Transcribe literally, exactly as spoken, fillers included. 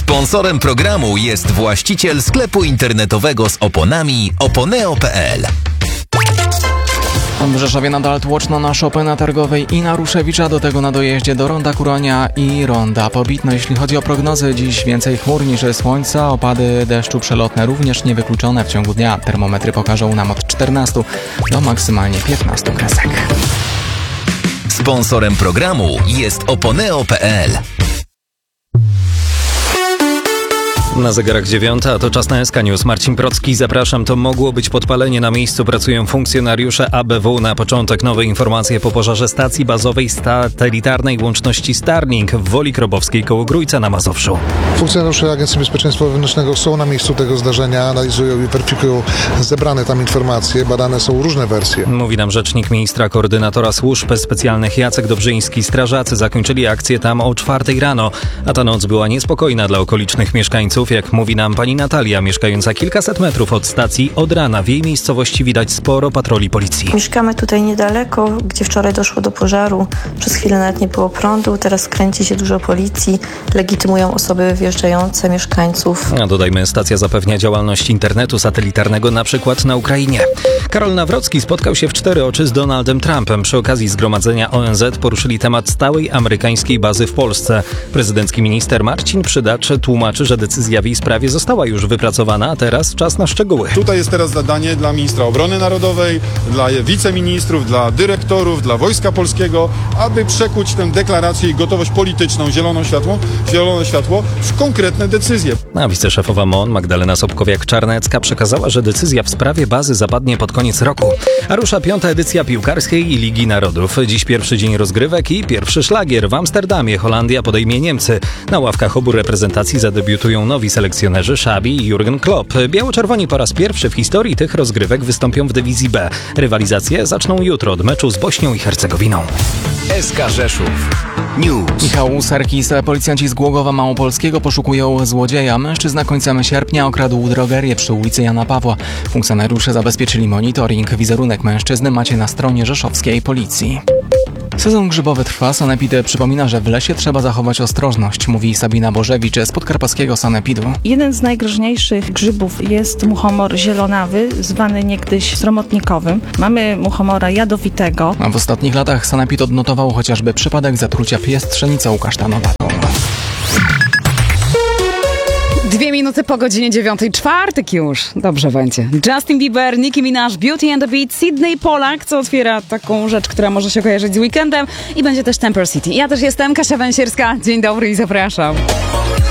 Sponsorem programu jest właściciel sklepu internetowego z oponami oponeo kropka pe el. W Rzeszowie nadal tłoczno na Chopina Targowej i na Ruszewicza, do tego na dojeździe do Ronda Kuronia i Ronda Pobitno. Jeśli chodzi o prognozy, dziś więcej chmur niż słońca, opady deszczu przelotne również niewykluczone w ciągu dnia. Termometry pokażą nam od czternastu do maksymalnie piętnastu kresek. Sponsorem programu jest oponeo kropka pe el. Na zegarach dziewiąta, a to czas na S K News. Marcin Procki, zapraszam. To mogło być podpalenie. Na miejscu pracują funkcjonariusze A B W. Na początek nowe informacje po pożarze stacji bazowej satelitarnej łączności Starlink w Woli Krobowskiej koło Grójca na Mazowszu. Funkcjonariusze Agencji Bezpieczeństwa Wewnętrznego są na miejscu tego zdarzenia, analizują i weryfikują zebrane tam informacje. Badane są różne wersje. Mówi nam rzecznik ministra koordynatora służb specjalnych Jacek Dobrzyński. Strażacy zakończyli akcję tam o czwartej rano, a ta noc była niespokojna dla okolicznych mieszkańców. Jak mówi nam pani Natalia, mieszkająca kilkaset metrów od stacji, od rana w jej miejscowości widać sporo patroli policji. Mieszkamy tutaj niedaleko, gdzie wczoraj doszło do pożaru. Przez chwilę nawet nie było prądu, teraz kręci się dużo policji, legitymują osoby wjeżdżające, mieszkańców. A dodajmy, stacja zapewnia działalność internetu satelitarnego na przykład na Ukrainie. Karol Nawrocki spotkał się w cztery oczy z Donaldem Trumpem. Przy okazji zgromadzenia O N Z poruszyli temat stałej amerykańskiej bazy w Polsce. Prezydencki minister Marcin Przydacz tłumaczy, że decyzja w jej sprawie została już wypracowana, a teraz czas na szczegóły. Tutaj jest teraz zadanie dla ministra obrony narodowej, dla wiceministrów, dla dyrektorów, dla Wojska Polskiego, aby przekuć tę deklarację i gotowość polityczną, zieloną światło, zielone światło w konkretne decyzje. A wiceszefowa M O N Magdalena Sobkowiak-Czarnecka przekazała, że decyzja w sprawie bazy zapadnie pod koniec roku. A rusza piąta edycja piłkarskiej Ligi Narodów. Dziś pierwszy dzień rozgrywek i pierwszy szlagier. W Amsterdamie Holandia podejmie Niemcy. Na ławkach obu reprezentacji zadebiutują nowi selekcjonerzy Xabi i Jurgen Klopp. Biało-czerwoni po raz pierwszy w historii tych rozgrywek wystąpią w dywizji B. Rywalizacje zaczną jutro od meczu z Bośnią i Hercegowiną. S K Rzeszów News. Michał Serkis. Policjanci z Głogowa Małopolskiego poszukują złodzieja. Mężczyzna końcem sierpnia okradł drogerię przy ulicy Jana Pawła. Funkcjonariusze zabezpieczyli monitoring. Wizerunek mężczyzny macie na stronie rzeszowskiej policji. Sezon grzybowy trwa. Sanepid przypomina, że w lesie trzeba zachować ostrożność, mówi Sabina Bożewicz z podkarpackiego Sanepidu. Jeden z najgroźniejszych grzybów jest muchomor zielonawy, zwany niegdyś sromotnikowym. Mamy muchomora jadowitego. A w ostatnich latach Sanepid odnotował chociażby przypadek zatrucia piestrzenicą kasztanowatą. Dwie minuty po godzinie dziewiątej, czwartek już. Dobrze będzie. Justin Bieber, Nicki Minaj, Beauty and the Beat, Sydney Polak, co otwiera taką rzecz, która może się kojarzyć z weekendem, i będzie też Temper City. Ja też jestem Kasia Węsierska. Dzień dobry i zapraszam.